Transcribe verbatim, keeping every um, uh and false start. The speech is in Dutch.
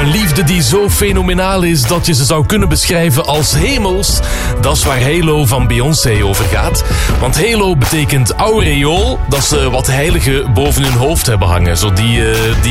een liefde die zo fenomenaal is dat je ze zou kunnen beschrijven als hemels. Dat is waar Halo van Beyoncé over gaat. Want Halo betekent aureool, dat ze wat heiligen boven hun hoofd hebben hangen. Zo die, uh, die